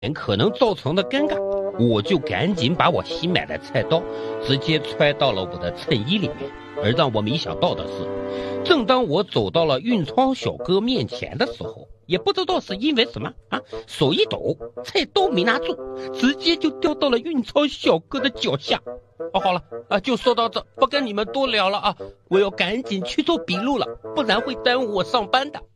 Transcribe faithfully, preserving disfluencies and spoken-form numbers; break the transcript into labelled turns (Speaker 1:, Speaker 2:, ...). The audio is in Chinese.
Speaker 1: 可能造成的尴尬，我就赶紧把我新买的菜刀直接揣到了我的衬衣里面。而让我没想到的是，正当我走到了运钞小哥面前的时候，也不知道是因为什么啊，手一抖，菜刀没拿住，直接就掉到了运钞小哥的脚下。哦，好了啊，就说到这，不跟你们多聊了啊，我要赶紧去做笔录了，不然会耽误我上班的。